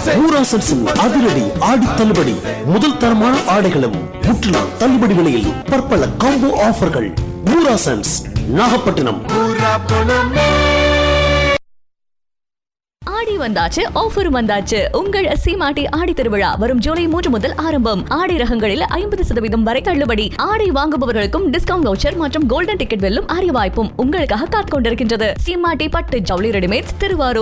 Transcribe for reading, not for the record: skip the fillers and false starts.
ஊராசன்ஸின் அதிரடி ஆடி தள்ளுபடி. முதல் தரமான ஆடைகளும் முற்றிலும் தள்ளுபடி விலையில் பற்பல காம்போ ஆஃபர்கள். ஊராசன்ஸ், நாகப்பட்டினம். ஆடி வந்தாச்சு, ஆஃபர் வந்தாச்சு. உங்கள் சீமாட்டி ஆடி திருவிழா வரும் ஜூலை 3 முதல் ஆரம்பம். ஆடை ரகங்களில் 50% வரை தள்ளுபடி. ஆடை வாங்குபவர்களுக்கும் டிஸ்கவுண்ட் வவுச்சர் மற்றும் கோல்டன் டிக்கெட் வெல்லும் அரிய வாய்ப்பும் உங்களுக்காக காத்துக் கொண்டிருக்கின்றது. சீமாட்டி பட்டு ஜவுளி ரெடிமேட்ஸ், திருவாரூர்.